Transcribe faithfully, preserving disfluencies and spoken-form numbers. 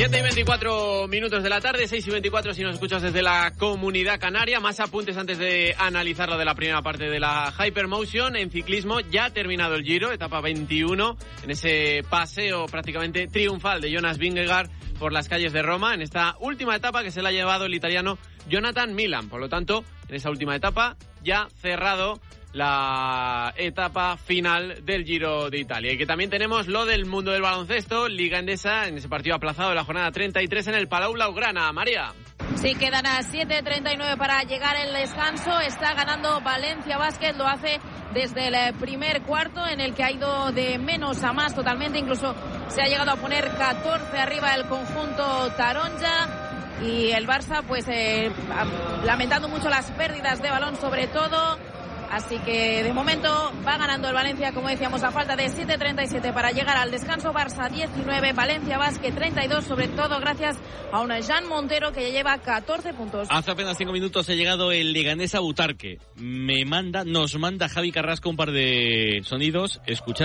siete y veinticuatro minutos de la tarde, seis y veinticuatro si nos escuchas desde la Comunidad Canaria. Más apuntes antes de analizar lo de la primera parte de la Hypermotion. En ciclismo ya ha terminado el Giro, etapa veintiuno, en ese paseo prácticamente triunfal de Jonas Vingegaard por las calles de Roma, en esta última etapa que se la ha llevado el italiano Jonathan Milan. Por lo tanto, en esa última etapa ya cerrado la etapa final del Giro de Italia. Y que también tenemos lo del mundo del baloncesto, Liga Endesa, en ese partido aplazado de la jornada treinta y tres en el Palau Blaugrana. María. Sí, quedan a siete treinta y nueve para llegar el descanso. Está ganando Valencia Basket, lo hace desde el primer cuarto, en el que ha ido de menos a más totalmente. Incluso se ha llegado a poner catorce arriba el conjunto taronja. Y el Barça, pues, eh, lamentando mucho las pérdidas de balón, sobre todo. Así que de momento va ganando el Valencia, como decíamos, a falta de siete treinta y siete para llegar al descanso. Barça diecinueve, Valencia Basket treinta y dos, sobre todo gracias a un Jan Montero que ya lleva catorce puntos. Hace apenas cinco minutos ha llegado el Leganés a Butarque. Me manda, nos manda Javi Carrasco un par de sonidos. Escuchad.